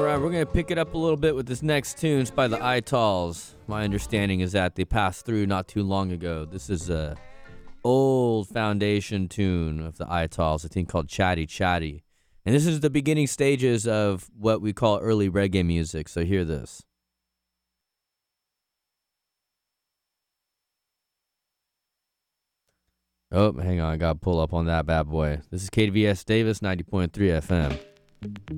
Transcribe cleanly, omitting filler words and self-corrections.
right, we're going to pick it up a little bit with this next tune. It's by the Itals. My understanding is that they passed through not too long ago. This is a old foundation tune of the Itals, a thing called Chatty Chatty. And this is the beginning stages of what we call early reggae music, so hear this. Oh, hang on, I got to pull up on that bad boy. This is KVS Davis, 90.3 FM.